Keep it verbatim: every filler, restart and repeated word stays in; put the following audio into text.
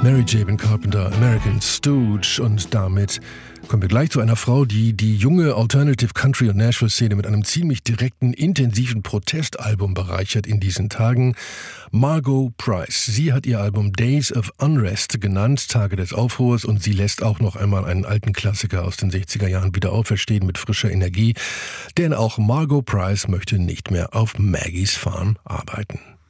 Mary J. Carpenter, American Stooge. Und damit kommen wir gleich zu einer Frau, die die junge Alternative Country- und Nashville-Szene mit einem ziemlich direkten, intensiven Protestalbum bereichert in diesen Tagen. Margo Price. Sie hat ihr Album Days of Unrest genannt, Tage des Aufruhrs, und sie lässt auch noch einmal einen alten Klassiker aus den sechziger Jahren wieder auferstehen mit frischer Energie. Denn auch Margo Price möchte nicht mehr auf Maggies Farm arbeiten.